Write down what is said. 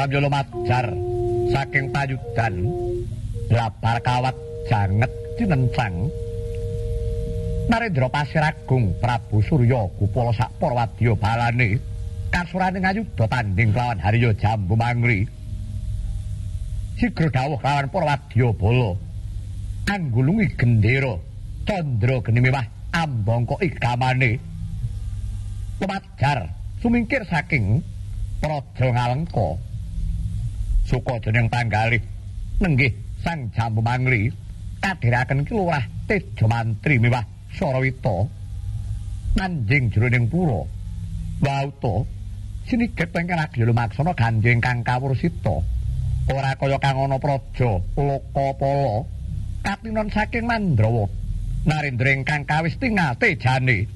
samya lumajar saking payudan labar kawat janget cinencang Narendra Pasir Agung Prabu Surya Kupala sak para wadya balane kasurane ngayuda tanding kelawan Harya Jambu Mangri sigra dawuh kelawan para wadya bala anggulungi gendera candra geni mewah ambangka ikamane lumajar sumingkir saking Praja Ngalengka Sukadening panggalih nenggih Sang Jambu Mangri kadhiraken kilurah Teja Mantri mewah Sarawita nanjing jroning pura wauta siniget ingkang lagi lumaksana gandhe ingkang kawursita ora kaya kang ana praja Lokapala katinon saking Mandrawa Narendra ingkang kawis tingal tejane